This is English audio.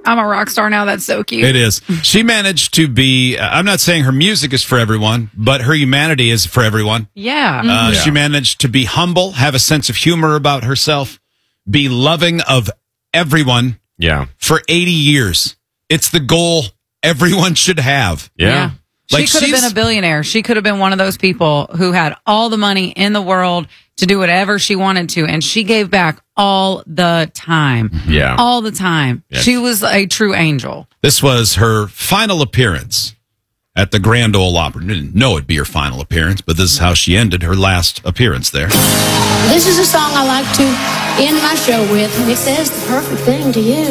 I'm a rock star now. That's so cute. It is. She managed to be, I'm not saying her music is for everyone, but her humanity is for everyone. Yeah. She managed to be humble, have a sense of humor about herself, be loving of everyone for 80 years. It's the goal everyone should have. Yeah. She could have been a billionaire. She could have been one of those people who had all the money in the world to do whatever she wanted to, and she gave back all the time. Yeah. All the time. Yeah. She was a true angel. This was her final appearance at the Grand Ole Opry. Didn't know it'd be her final appearance, but this is how she ended her last appearance there. This is a song I like to end my show with, and it says the perfect thing to you.